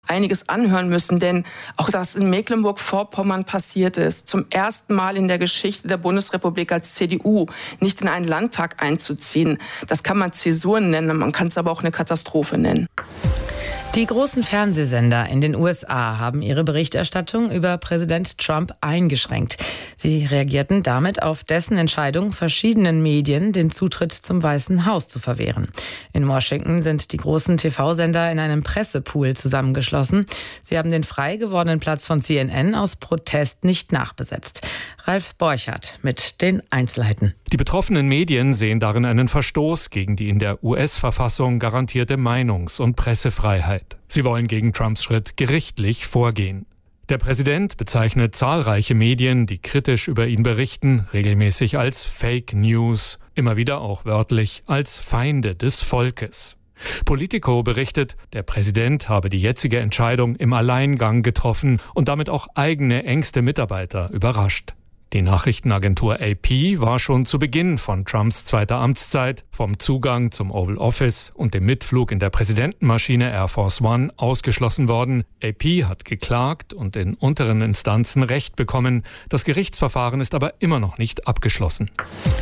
einiges anhören müssen, denn auch das in Mecklenburg-Vorpommern passiert ist, zum ersten Mal in der Geschichte der Bundesrepublik als CDU nicht in einen Landtag einzuziehen. Das kann man Zäsuren nennen, man kann es aber auch eine Katastrophe nennen. Die großen Fernsehsender in den USA haben ihre Berichterstattung über Präsident Trump eingeschränkt. Sie reagierten damit auf dessen Entscheidung, verschiedenen Medien den Zutritt zum Weißen Haus zu verwehren. In Washington sind die großen TV-Sender in einem Pressepool zusammengeschlossen. Sie haben den frei gewordenen Platz von CNN aus Protest nicht nachbesetzt. Ralf Borchardt mit den Einzelheiten. Die betroffenen Medien sehen darin einen Verstoß gegen die in der US-Verfassung garantierte Meinungs- und Pressefreiheit. Sie wollen gegen Trumps Schritt gerichtlich vorgehen. Der Präsident bezeichnet zahlreiche Medien, die kritisch über ihn berichten, regelmäßig als Fake News, immer wieder auch wörtlich als Feinde des Volkes. Politico berichtet, der Präsident habe die jetzige Entscheidung im Alleingang getroffen und damit auch eigene engste Mitarbeiter überrascht. Die Nachrichtenagentur AP war schon zu Beginn von Trumps zweiter Amtszeit vom Zugang zum Oval Office und dem Mitflug in der Präsidentenmaschine Air Force One ausgeschlossen worden. AP hat geklagt und in unteren Instanzen Recht bekommen. Das Gerichtsverfahren ist aber immer noch nicht abgeschlossen.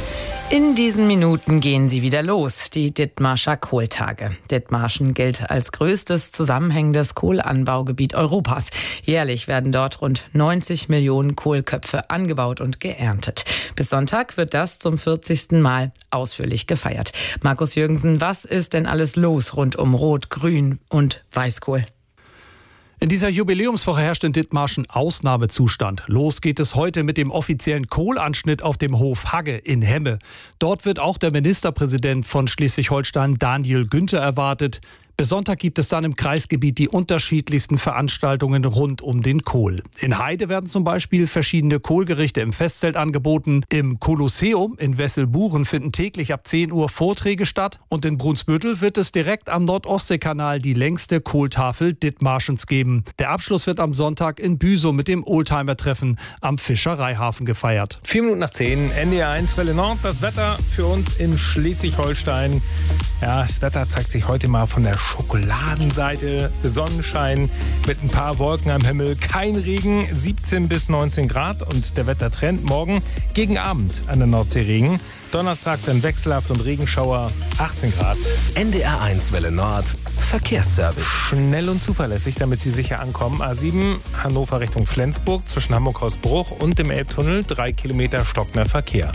In diesen Minuten gehen sie wieder los, die Dithmarscher Kohltage. Dithmarschen gilt als größtes zusammenhängendes Kohlanbaugebiet Europas. Jährlich werden dort rund 90 Millionen Kohlköpfe angebaut und geerntet. Bis Sonntag wird das zum 40. Mal ausführlich gefeiert. Markus Jürgensen, was ist denn alles los rund um Rot, Grün und Weißkohl? In dieser Jubiläumswoche herrscht in Dithmarschen Ausnahmezustand. Los geht es heute mit dem offiziellen Kohlanschnitt auf dem Hof Hagge in Hemme. Dort wird auch der Ministerpräsident von Schleswig-Holstein, Daniel Günther, erwartet. Bis Sonntag gibt es dann im Kreisgebiet die unterschiedlichsten Veranstaltungen rund um den Kohl. In Heide werden zum Beispiel verschiedene Kohlgerichte im Festzelt angeboten. Im Kolosseum in Wesselburen finden täglich ab 10 Uhr Vorträge statt. Und in Brunsbüttel wird es direkt am Nordostseekanal die längste Kohltafel Dithmarschens geben. Der Abschluss wird am Sonntag in Büsow mit dem Oldtimer-Treffen am Fischereihafen gefeiert. 4 Minuten nach 10, NDR 1 Welle Nord. Das Wetter für uns in Schleswig-Holstein. Ja, das Wetter zeigt sich heute mal von der Schokoladenseite. Sonnenschein mit ein paar Wolken am Himmel. Kein Regen, 17 bis 19 Grad. Und der Wettertrend morgen gegen Abend an der Nordsee Regen. Donnerstag dann wechselhaft und Regenschauer, 18 Grad. NDR 1 Welle Nord, Verkehrsservice. Schnell und zuverlässig, damit Sie sicher ankommen. A7 Hannover Richtung Flensburg zwischen Hamburg-Hausbruch und dem Elbtunnel, 3 Kilometer stockender Verkehr.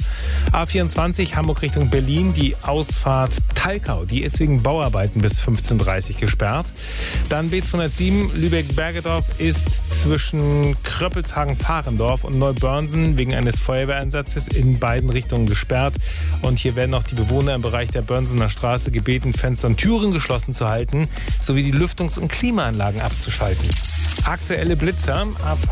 A24 Hamburg Richtung Berlin, die Ausfahrt Talkau, die ist wegen Bauarbeiten bis 15:30 Uhr gesperrt. Dann B207 Lübeck-Bergedorf ist zwischen Kröppelshagen-Fahrendorf und Neubörnsen wegen eines Feuerwehreinsatzes in beiden Richtungen gesperrt. Und hier werden auch die Bewohner im Bereich der Börnsener Straße gebeten, Fenster und Türen geschlossen zu halten, sowie die Lüftungs- und Klimaanlagen abzuschalten. Aktuelle Blitzer,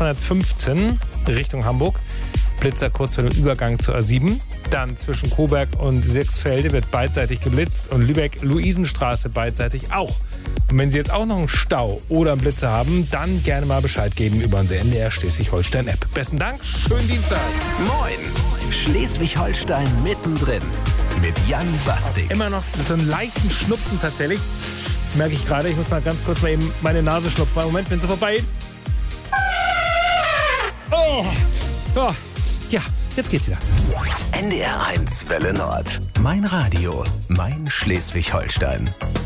A215 Richtung Hamburg. Blitzer kurz vor dem Übergang zur A7. Dann zwischen Coburg und Sechsfelde wird beidseitig geblitzt und Lübeck-Luisenstraße beidseitig auch. Und wenn Sie jetzt auch noch einen Stau oder einen Blitzer haben, dann gerne mal Bescheid geben über unsere NDR Schleswig-Holstein-App. Besten Dank, schönen Dienstag. Moin, Schleswig-Holstein mittendrin mit Jan Bastik. Immer noch so einen leichten Schnupfen tatsächlich. Merke ich gerade, ich muss mal ganz kurz mal eben meine Nase schnupfen. Moment, bin so vorbei. Oh, ja, jetzt geht's wieder. NDR 1 Welle Nord. Mein Radio, mein Schleswig-Holstein.